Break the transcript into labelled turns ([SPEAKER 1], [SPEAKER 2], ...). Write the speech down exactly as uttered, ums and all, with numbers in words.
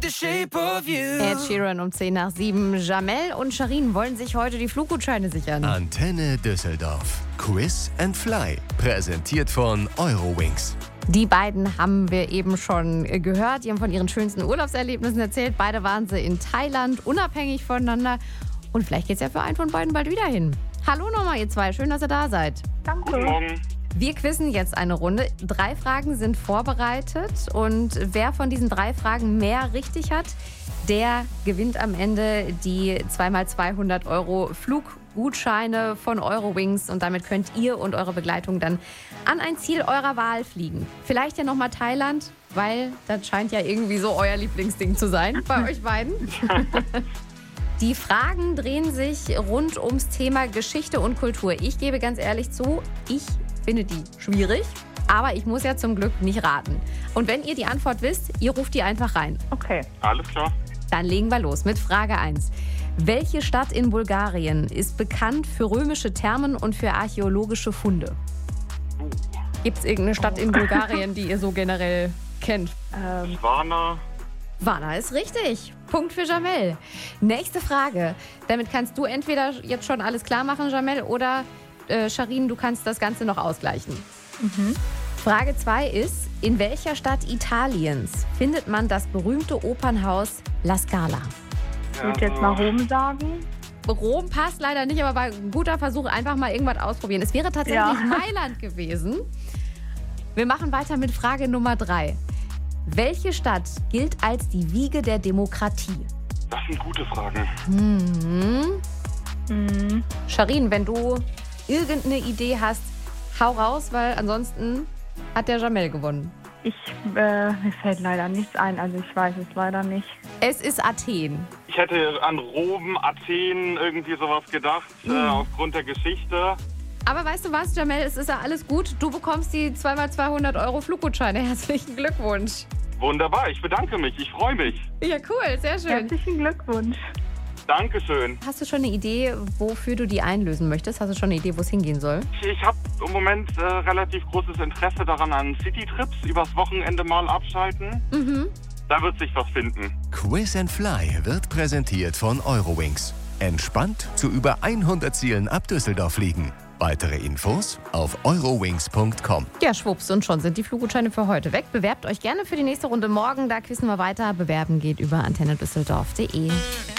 [SPEAKER 1] The shape of you.
[SPEAKER 2] Ed Sheeran um zehn nach sieben. Jamel und Sharin wollen sich heute die Fluggutscheine sichern.
[SPEAKER 3] Antenne Düsseldorf. Quiz and Fly. Präsentiert von Eurowings.
[SPEAKER 2] Die beiden haben wir eben schon gehört. Die haben von ihren schönsten Urlaubserlebnissen erzählt. Beide waren sie in Thailand, unabhängig voneinander. Und vielleicht geht es ja für einen von beiden bald wieder hin. Hallo nochmal, ihr zwei. Schön, dass ihr da seid.
[SPEAKER 4] Danke.
[SPEAKER 5] Guten Morgen.
[SPEAKER 2] Wir quizzen jetzt eine Runde. Drei Fragen sind vorbereitet. Und wer von diesen drei Fragen mehr richtig hat, der gewinnt am Ende die zwei mal zweihundert Euro Fluggutscheine von Eurowings. Und damit könnt ihr und eure Begleitung dann an ein Ziel eurer Wahl fliegen. Vielleicht ja nochmal Thailand, weil das scheint ja irgendwie so euer Lieblingsding zu sein bei euch beiden. Die Fragen drehen sich rund ums Thema Geschichte und Kultur. Ich gebe ganz ehrlich zu, ich finde die schwierig, aber ich muss ja zum Glück nicht raten. Und wenn ihr die Antwort wisst, ihr ruft die einfach rein.
[SPEAKER 4] Okay.
[SPEAKER 5] Alles klar.
[SPEAKER 2] Dann legen wir los mit Frage eins. Welche Stadt in Bulgarien ist bekannt für römische Thermen und für archäologische Funde? Gibt es irgendeine Stadt in Bulgarien, die ihr so generell kennt?
[SPEAKER 4] Ähm,
[SPEAKER 5] Varna.
[SPEAKER 2] Varna ist richtig. Punkt für Jamel. Nächste Frage. Damit kannst du entweder jetzt schon alles klar machen, Jamel, oder äh, Sharin, du kannst das Ganze noch ausgleichen.
[SPEAKER 4] mhm.
[SPEAKER 2] Frage zwei ist, in welcher Stadt Italiens findet man das berühmte Opernhaus La Scala?
[SPEAKER 4] Ich würde jetzt mal Rom sagen.
[SPEAKER 2] Rom passt leider nicht, aber war ein guter Versuch, einfach mal irgendwas ausprobieren. Es wäre tatsächlich
[SPEAKER 4] Ja.
[SPEAKER 2] Mailand gewesen. Wir machen weiter mit Frage Nummer drei. Welche Stadt gilt als die Wiege der Demokratie?
[SPEAKER 5] Das sind gute Fragen.
[SPEAKER 2] Hm.
[SPEAKER 4] Mhm.
[SPEAKER 2] Sharin, wenn du irgendeine Idee hast, hau raus, weil ansonsten hat der Jamel gewonnen.
[SPEAKER 4] Ich, äh, mir fällt leider nichts ein, also ich weiß es leider nicht.
[SPEAKER 2] Es ist Athen.
[SPEAKER 5] Ich hätte an Rom, Athen, irgendwie sowas gedacht, äh, aufgrund der Geschichte.
[SPEAKER 2] Aber weißt du was, Jamel, es ist ja alles gut. Du bekommst die zwei mal zweihundert Euro Fluggutscheine. Herzlichen Glückwunsch.
[SPEAKER 5] Wunderbar, ich bedanke mich, ich freue mich.
[SPEAKER 2] Ja, cool, sehr schön.
[SPEAKER 4] Herzlichen Glückwunsch.
[SPEAKER 5] Dankeschön.
[SPEAKER 2] Hast du schon eine Idee, wofür du die einlösen möchtest? Hast du schon eine Idee, wo es hingehen soll?
[SPEAKER 5] Ich, ich habe im Moment äh, relativ großes Interesse daran an Citytrips, übers Wochenende mal abschalten.
[SPEAKER 2] Mhm.
[SPEAKER 5] Da wird sich was finden.
[SPEAKER 3] Quiz and Fly wird präsentiert von Eurowings. Entspannt zu über hundert Zielen ab Düsseldorf fliegen. Weitere Infos auf eurowings punkt com.
[SPEAKER 2] Ja, schwupps, und schon sind die Fluggutscheine für heute weg. Bewerbt euch gerne für die nächste Runde morgen. Da quizzen wir weiter. Bewerben geht über antenne düsseldorf punkt de.